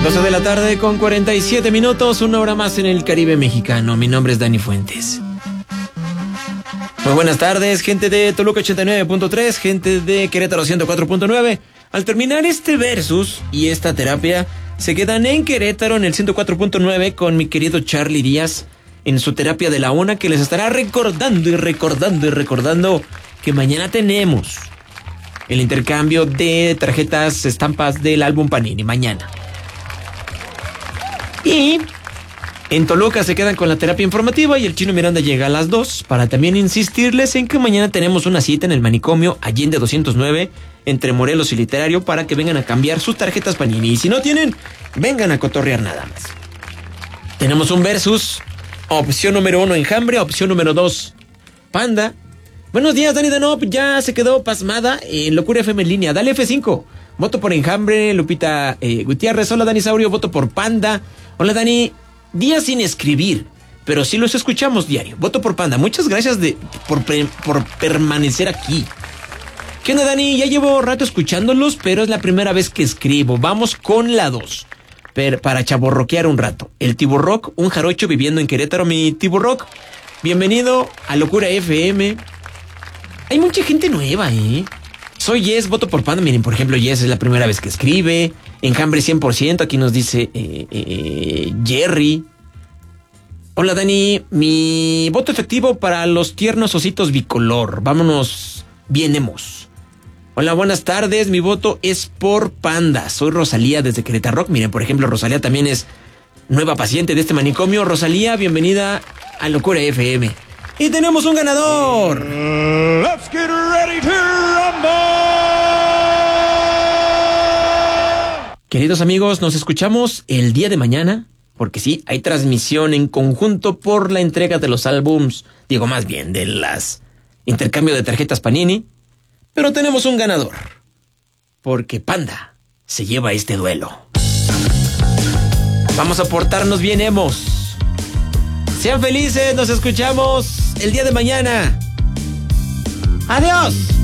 12 de la tarde con 47 minutos, una hora más en el Caribe mexicano. Mi nombre es Dani Fuentes. Muy buenas tardes, gente de Toluca 89.3, gente de Querétaro 104.9. Al terminar este versus y esta terapia, se quedan en Querétaro en el 104.9 con mi querido Charlie Díaz en su terapia de la una, que les estará recordando que mañana tenemos el intercambio de tarjetas, estampas del álbum Panini, mañana. Y en Toluca se quedan con la terapia informativa y el Chino Miranda llega a las 2 para también insistirles en que mañana tenemos una cita en el manicomio Allende 209 entre Morelos y Literario para que vengan a cambiar sus tarjetas Panini. Y si no tienen, vengan a cotorrear nada más. Tenemos un versus. Opción número 1, Enjambre. Opción número 2, Panda. Buenos días, Dani Danop. Ya se quedó pasmada en Locura FM en línea. Dale F5. Voto por Enjambre. Lupita Gutiérrez. Hola, Dani Saurio. Voto por Panda. Hola, Dani. Días sin escribir, pero sí los escuchamos diario. Voto por Panda. Muchas gracias por permanecer aquí. ¿Qué onda, Dani? Ya llevo rato escuchándolos, pero es la primera vez que escribo. Vamos con la 2. Para chaborroquear un rato. El Tiburrock, un jarocho viviendo en Querétaro. Mi Tiburrock, bienvenido a Locura FM. Hay mucha gente nueva, Soy Yes, voto por Panda. Miren, por ejemplo, Yes es la primera vez que escribe. Enjambre 100%, aquí nos dice Jerry. Hola, Dani. Mi voto efectivo para los tiernos ositos bicolor. Vámonos, vienemos. Hola, buenas tardes. Mi voto es por Panda. Soy Rosalía desde Querétaro. Miren, por ejemplo, Rosalía también es nueva paciente de este manicomio. Rosalía, bienvenida a Locura FM. Y tenemos un ganador. Let's get ready to rumble. Queridos amigos, nos escuchamos el día de mañana, porque sí, hay transmisión en conjunto por la entrega de los álbums, digo más bien de las intercambio de tarjetas Panini, pero tenemos un ganador, porque Panda se lleva este duelo. Vamos a portarnos bien, emos. Sean felices, nos escuchamos el día de mañana. ¡Adiós!